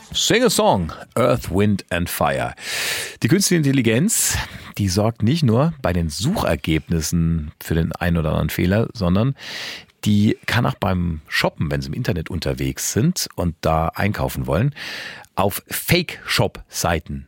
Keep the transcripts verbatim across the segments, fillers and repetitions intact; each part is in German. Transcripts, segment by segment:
Sing a Song, Earth, Wind and Fire. Die künstliche Intelligenz, die sorgt nicht nur bei den Suchergebnissen für den einen oder anderen Fehler, sondern die kann auch beim Shoppen, wenn Sie im Internet unterwegs sind und da einkaufen wollen, auf Fake-Shop-Seiten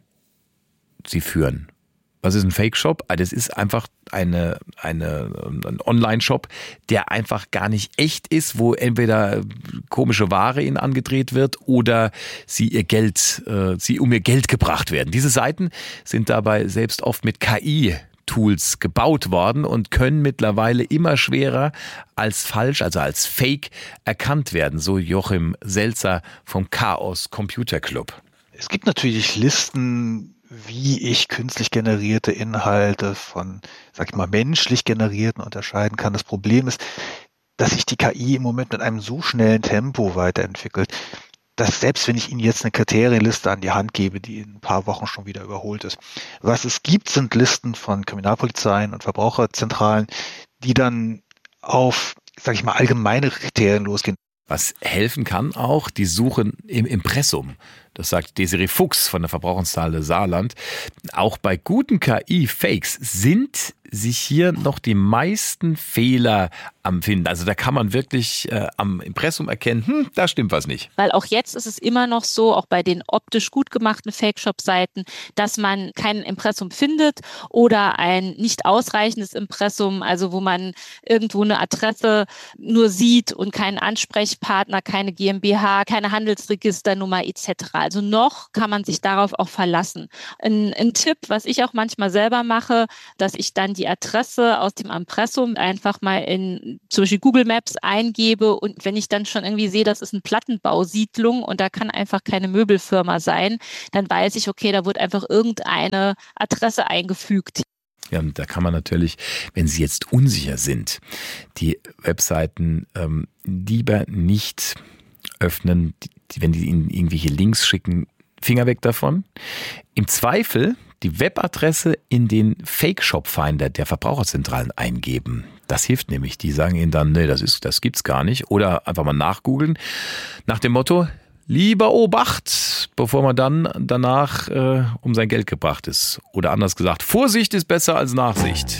Sie führen. Was ist ein Fake-Shop? Das ist einfach eine, eine, ein Online-Shop, der einfach gar nicht echt ist, wo entweder komische Ware ihnen angedreht wird oder sie ihr Geld, äh, sie um ihr Geld gebracht werden. Diese Seiten sind dabei selbst oft mit K I-Tools gebaut worden und können mittlerweile immer schwerer als falsch, also als Fake erkannt werden. So Joachim Selzer vom Chaos Computer Club. Es gibt natürlich Listen, wie ich künstlich generierte Inhalte von, sag ich mal, menschlich generierten unterscheiden kann. Das Problem ist, dass sich die K I im Moment mit einem so schnellen Tempo weiterentwickelt, dass selbst wenn ich Ihnen jetzt eine Kriterienliste an die Hand gebe, die in ein paar Wochen schon wieder überholt ist. Was es gibt, sind Listen von Kriminalpolizeien und Verbraucherzentralen, die dann auf, sag ich mal, allgemeine Kriterien losgehen. Was helfen kann auch, die Suche im Impressum. Das sagt Desiree Fuchs von der Verbraucherzentrale Saarland. Auch bei guten K I-Fakes sind sich hier noch die meisten Fehler am Finden. Also da kann man wirklich äh, am Impressum erkennen, hm, da stimmt was nicht. Weil auch jetzt ist es immer noch so, auch bei den optisch gut gemachten Fake-Shop-Seiten, dass man kein Impressum findet oder ein nicht ausreichendes Impressum, also wo man irgendwo eine Adresse nur sieht und keinen Ansprechpartner, keine GmbH, keine Handelsregisternummer et cetera. Also noch kann man sich darauf auch verlassen. Ein, ein Tipp, was ich auch manchmal selber mache, dass ich dann die Adresse aus dem Impressum einfach mal in zum Beispiel Google Maps eingebe und wenn ich dann schon irgendwie sehe, das ist eine Plattenbausiedlung und da kann einfach keine Möbelfirma sein, dann weiß ich, okay, da wird einfach irgendeine Adresse eingefügt. Ja, da kann man natürlich, wenn Sie jetzt unsicher sind, die Webseiten ähm, lieber nicht öffnen, die, wenn die Ihnen irgendwelche Links schicken, Finger weg davon. Im Zweifel die Webadresse in den Fake-Shop-Finder der Verbraucherzentralen eingeben. Das hilft nämlich. Die sagen Ihnen dann, nee, das ist, das gibt's gar nicht. Oder einfach mal nachgoogeln. Nach dem Motto, lieber Obacht, bevor man dann danach äh, um sein Geld gebracht ist. Oder anders gesagt, Vorsicht ist besser als Nachsicht.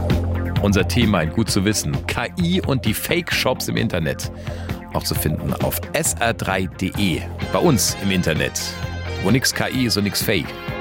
Unser Thema, ein gut zu wissen, K I und die Fake-Shops im Internet. Auch zu finden auf S R drei Punkt de, bei uns im Internet. Wo nix K I ist und nix Fake.